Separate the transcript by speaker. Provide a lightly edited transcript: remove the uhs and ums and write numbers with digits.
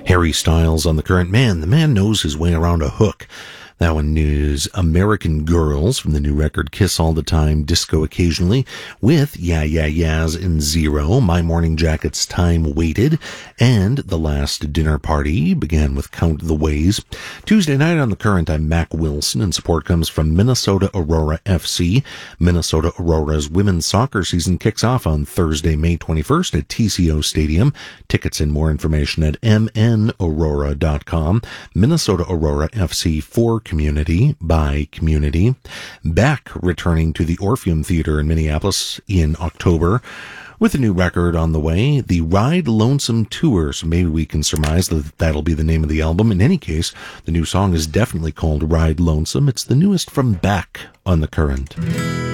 Speaker 1: Harry Styles on the current. Man, the man knows his way around a hook. That one is American Girls from the new record Kiss All the Time, Disco Occasionally, with Yeah Yeah Yeahs and Zero, My Morning Jacket's Time Waited, and The Last Dinner Party began with Count the Ways. Tuesday night on the current, I'm Mac Wilson, and support comes from Minnesota Aurora FC. Minnesota Aurora's women's soccer season kicks off on Thursday, May 21st at TCO Stadium. Tickets and more information at mnaurora.com. Minnesota Aurora FC for community by community. Beck returning to the Orpheum Theater in Minneapolis in October with a new record on the way, the Ride Lonesome Tour. So maybe we can surmise that that'll be the name of the album. In any case, the new song is definitely called Ride Lonesome. It's the newest from Beck on the current.